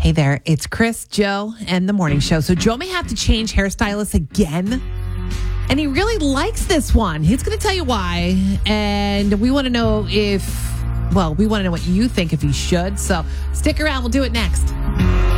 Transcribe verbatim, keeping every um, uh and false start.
Hey there, it's Chris, Joe, and the morning show. So Joe may have to change hairstylists again. And he really likes this one. He's going to tell you why. And we want to know if, well, we want to know what you think if he should. So stick around. We'll do it next.